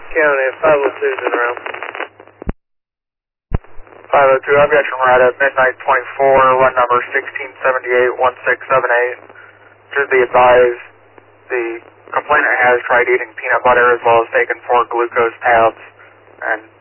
County, 502's in route. 502, I've got you right at midnight 24, run number 1678-1678. Just be advised, the complainant has tried eating peanut butter as well as taking 4 glucose tabs, and